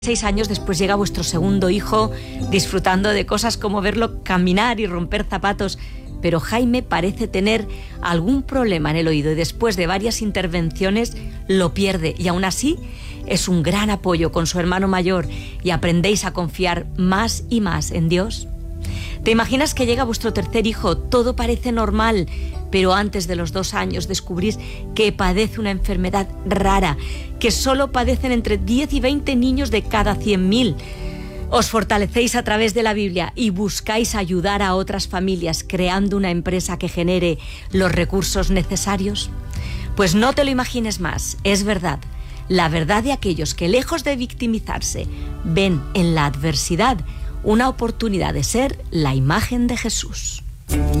6 años después llega vuestro segundo hijo, disfrutando de cosas como verlo caminar y romper zapatos, pero Jaime parece tener algún problema en el oído y después de varias intervenciones lo pierde, y aún así es un gran apoyo con su hermano mayor y aprendéis a confiar más y más en Dios. ¿Te imaginas que llega vuestro tercer hijo? Todo parece normal, pero antes de los 2 años descubrís que padece una enfermedad rara, que solo padecen entre 10 y 20 niños de cada 100.000. Os fortalecéis a través de la Biblia y buscáis ayudar a otras familias creando una empresa que genere los recursos necesarios. Pues no te lo imagines más, es verdad. La verdad de aquellos que, lejos de victimizarse, ven en la adversidad una oportunidad de ser la imagen de Jesús.